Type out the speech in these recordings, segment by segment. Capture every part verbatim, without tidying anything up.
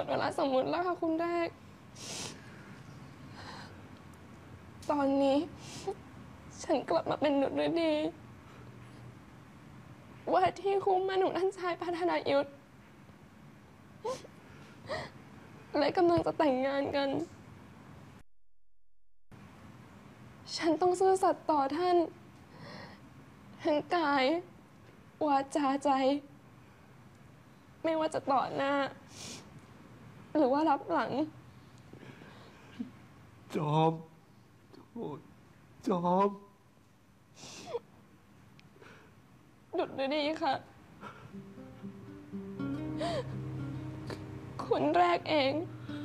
ดเวลาสมมุติแล้วค่ะคุณแรกตอนนี้ฉันกลับมาเป็นหนุฤดีว่าที่คุ้มมาหนุ่มท่านชายพัฒนายุทธและกำลังจะแต่งงานกันฉันต้องซื่อสัตย์ต่อท่านทั้งกายวาจาใจไม่ว่าจะต่อหน้าหรือว่ารับหลังจอมโอ้จอมหยุดดีค่ะคนแรกเอง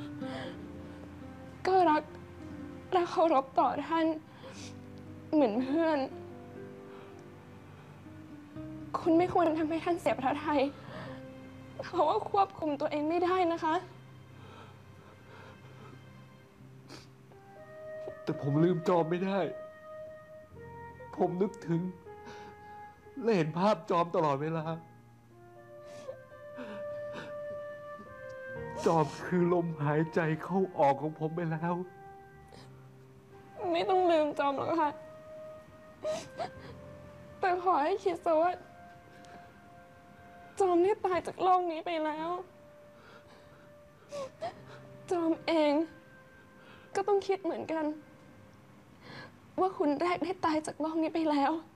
ก็รักและเคารพต่อท่านเหมือนเพื่อนคุณไม่ควรทำให้ท่านเสียพระทัยเพราะว่าควบคุมตัวเองไม่ได้นะคะแต่ผมลืมจอมไม่ได้ ผมนึกถึงและเห็นภาพจอมตลอดเวลา จอมคือลมหายใจเข้าออกของผมไปแล้วไม่ต้องลืมจอมหรอกค่ะ แต่ขอให้คิดซะว่าจอมได้ตายจากโลกนี้ไปแล้ว จอมเองก็ต้องคิดเหมือนกัน ว่าคุณแรกได้ตายจากโลกนี้ไปแล้ว